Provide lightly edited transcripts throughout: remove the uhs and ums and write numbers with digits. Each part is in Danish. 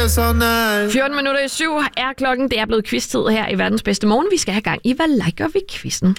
feels all night. 14 minutter i 7 er klokken. Det er blevet quiz-tid her i verdens bedste morgen. Vi skal have gang i, hvad liker vi quizzen?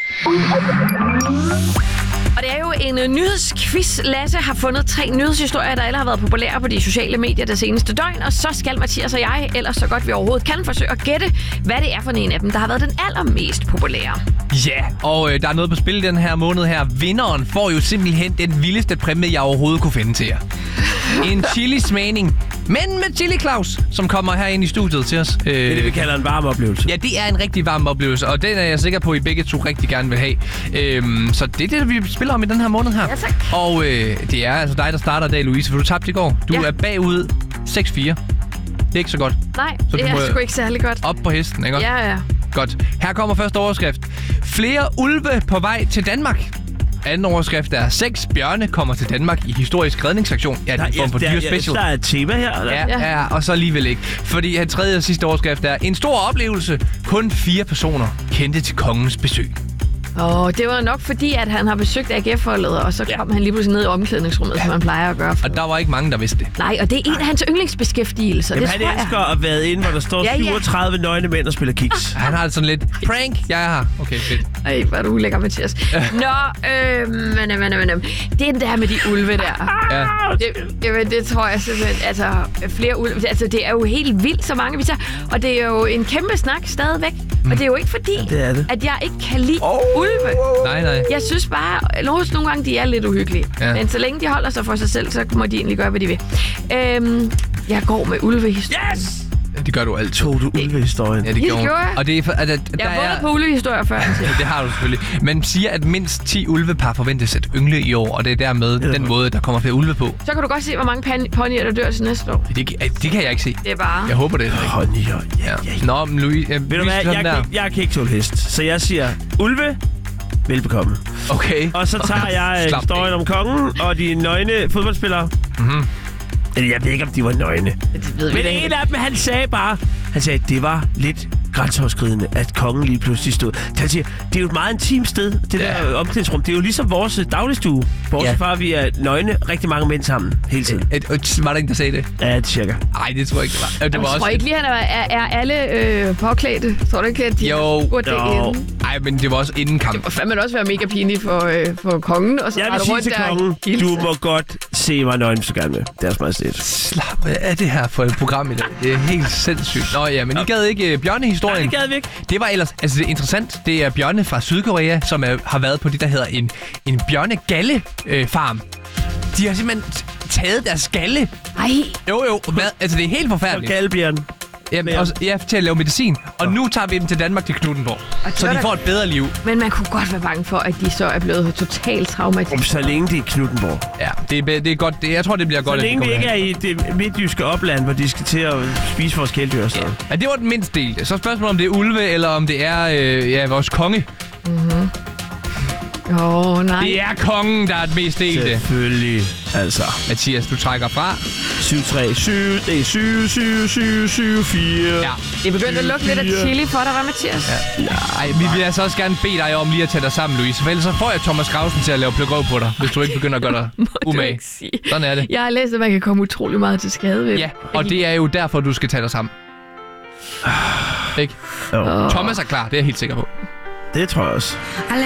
Og det er jo en nyhedsquiz. Lasse har fundet 3 nyhedshistorier, der alle har været populære på de sociale medier det seneste døgn. Og så skal Mathias og jeg, ellers så godt vi overhovedet kan, forsøge at gætte, hvad det er for en af dem, der har været den allermest populære. Ja, og der er noget på spil den her måned her. Vinderen får jo simpelthen den vildeste præmie, jeg overhovedet kunne finde til jer. En chili-smagning, men med Chili Claus, som kommer her ind i studiet til os. Det er det, vi kalder en varm oplevelse. Ja, det er en rigtig varm oplevelse, og den er jeg sikker på, at I begge to rigtig gerne vil have. Så det er det, vi spiller om i den her måned her. Ja, tak. Og det er altså dig, der starter i dag, Louise, for du tabte i går. Du er bagud 6-4. Det er ikke så godt. Nej, så det er sgu ikke særlig godt. Op på hesten, ikke? Ja. Godt. Her kommer første overskrift. Flere ulve på vej til Danmark. Anden overskrift er 6 bjørne kommer til Danmark i historisk redningsaktion. Ja, det er en form for dyr special. Der er et tema her, eller? Ja, og så alligevel ikke. Fordi tredje og sidste overskrift er en stor oplevelse. Kun 4 personer kendte til kongens besøg. Det var nok fordi, at han har besøgt AGF-holdet, og så kom han lige pludselig ned i omklædningsrummet, som man plejer at gøre. Og der var ikke mange, der vidste det. Nej, og det er en af hans yndlingsbeskæftigelser. Jamen, han elsker at være inde, hvor der står 37 nøgne mænd og spiller kiks. Han har sådan lidt prank. Jeg er her. Okay, fedt. Ej, hvor er du ulækker, Mathias. Nå, det er det der med de ulve der. Ja. Det tror jeg simpelthen, altså flere ulve. Altså, det er jo helt vildt, så mange vi ser. Og det er jo en kæmpe snak stadigvæk. Og det er jo ikke fordi, at jeg ikke kan lide ulve. Nej. Jeg synes bare, nogle gange de er lidt uhyggelige. Ja. Men så længe de holder sig for sig selv, så må de egentlig gøre, hvad de vil. Jeg går med ulvehistorien. Yes! Det gør du altid. Tog du ulvehistorien? Ja, det gjorde jeg. Og det er, jeg har både på ulvehistorier før. Det har du selvfølgelig. Man siger, at mindst 10 ulvepar forventes at yngle i år, og det er dermed den måde, der kommer flere ulve på. Så kan du godt se, hvor mange ponyer, der dør til næste år. Det kan jeg ikke se. Det er bare... Jeg håber det. Ponyer, ja. Nå, men Louise... Ved du hvad, jeg kan ikke tåle hest, så jeg siger ulve, velbekomme. Okay. Og så tager jeg historien om kongen og de nøgne fodboldspillere. Mhm. Jeg ved ikke, om de var nøgne. Men en af dem, han sagde, det var lidt grænseoverskridende, at kongen lige pludselig stod. Han siger, det er jo et meget intimt sted, det der omklædningsrum. Det er jo ligesom vores dagligstue. Bortset fra, at vi er nøgne, rigtig mange mænd sammen hele tiden. Var der ikke, der sagde det? Ja, det cirka. Nej, det tror jeg ikke, det var. Det var jeg tror ikke lige, han er alle påklædte. Tror du ikke, at de burde det inden? Nej, men det var også inden kamp. Det må fandme også være mega pinligt for kongen. Og så jeg vil sige til kongen, du må godt se mig nøgen, så gerne med. Det er også meget stedt. Slap af det her for et program i dag. Det er helt sindssygt. Nå ja, men I gad ikke bjørnehistorien. Nej, det gad vi ikke. Det var ellers, altså det er interessant. Det er bjørne fra Sydkorea, som har været på det, der hedder en bjørnegalle-farm. De har simpelthen taget deres galle. Ej. Jo. Altså det er helt forfærdeligt. Så galbjørn. Ja, til at lave medicin. Og nu tager vi dem til Danmark til Knuthenborg. Så de får et bedre liv. Men man kunne godt være bange for, at de så er blevet totalt traumatiseret. Så længe det er Knuthenborg. Ja, det er godt. Jeg tror, det bliver godt. Så længe vi ikke er i det midtjyske opland, hvor de skal til at spise vores kæledyr. Så. Ja, det var den mindste del. Så spørgsmålet om det er ulve, eller om det er vores konge. Mhm. Nej. Det er kongen, der er det mest delte. Selvfølgelig. Altså. Mathias, du trækker fra. 7-3. Det er 7-4. Ja. Det er begyndt at lugte lidt af chili for dig, hva' Mathias? Ja. Ej, vi vil altså også gerne bede dig om lige at tage dig sammen, Louise. For ellers så får jeg Thomas Grausen til at lave pløkrøv på dig, hvis du ikke begynder at gøre dig umage. Sådan er det. Jeg har læst, at man kan komme utrolig meget til skade ved. Ja, og det er jo derfor, du skal tage dig sammen. Ikke? Thomas er klar, det er jeg helt sikker på. Det tror jeg også.